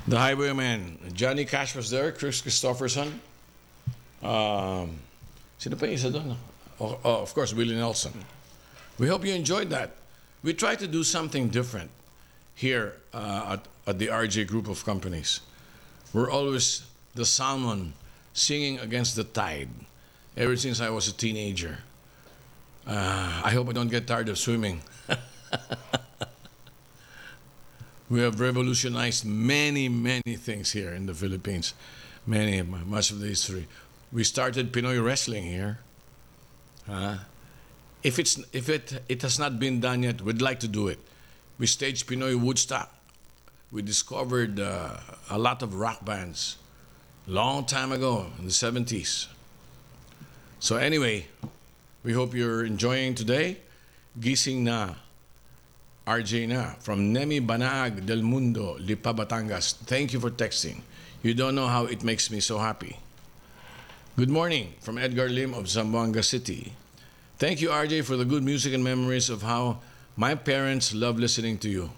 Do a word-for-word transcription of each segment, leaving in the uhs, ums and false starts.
The Highwayman. Johnny Cash was there. Chris Christopherson. Um, sino pa yung isa doon? Oh, oh, of course, Willie Nelson. We hope you enjoyed that. We try to do something different here uh, at, at the R J Group of Companies. We're always the salmon singing against the tide ever since I was a teenager. Uh, I hope I don't get tired of swimming. We have revolutionized many, many things here in the Philippines. Many, much of the history. We started Pinoy wrestling here. Uh, if it's if it it has not been done yet, we'd like to do it. We staged Pinoy Woodstock. We discovered uh, a lot of rock bands long time ago in the seventies. So anyway, we hope you're enjoying today. Gising na, R J na, from Nemi Banag del Mundo, Lipa, Batangas. Thank you for texting. You don't know how it makes me so happy. Good morning from Edgar Lim of Zamboanga City. Thank you, R J, for the good music and memories of how my parents love listening to you.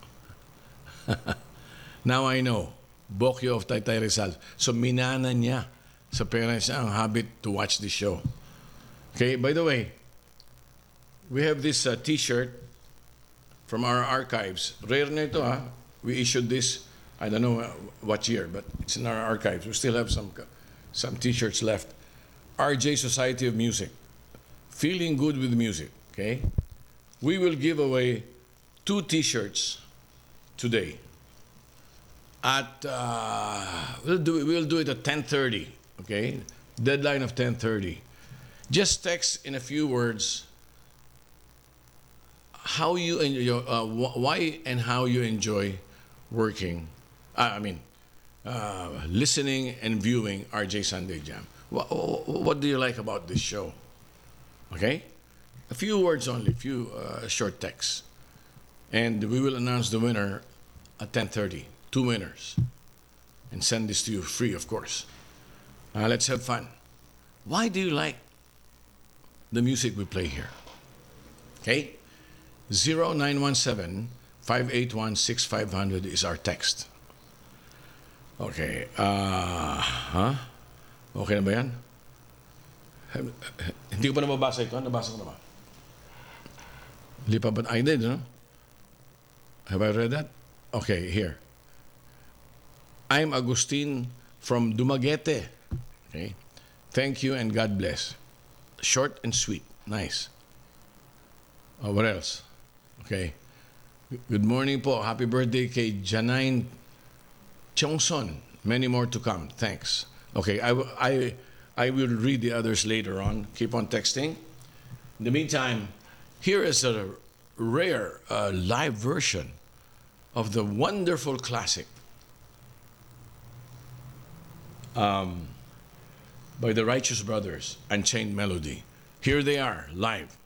Now I know, Bokyo of Taytay Rizal. So minana niya sa parents niya ang habit to watch this show. Okay, by the way, we have this uh, t-shirt from our archives. Rare na ito, ha? We issued this, I don't know uh, what year, but it's in our archives. We still have some, some t-shirts left. R J Society of Music. Feeling good with music, okay? We will give away two t-shirts today. At, uh, we'll, do it, we'll do it at ten thirty, okay? Deadline of ten thirty. Just text in a few words how you enjoy, uh, why and how you enjoy working, uh, I mean, uh, listening and viewing R J Sunday Jam. What, what do you like about this show? Okay? A few words only, a few uh, short texts. And we will announce the winner at ten thirty. Two winners. And send this to you free, of course. Uh, let's have fun. Why do you like the music we play here? Okay? zero nine one seven, five eight one, six five zero zero is our text. Okay. Uh, huh? Okay na ba yan? Hindi ko pa nababasa ito. Nabasa ko na ba? Lipa, but I did, no? Have I read that? Okay, here. I'm Agustin from Dumaguete. Okay. Thank you and God bless. Short and sweet. Nice. Uh, what else? Okay. Good morning po. Happy birthday kay Janine Chongson. Many more to come. Thanks. Okay, I, I, I will read the others later on. Keep on texting. In the meantime, here is a rare uh, live version of the wonderful classic um, by the Righteous Brothers, Unchained Melody. Here they are, live.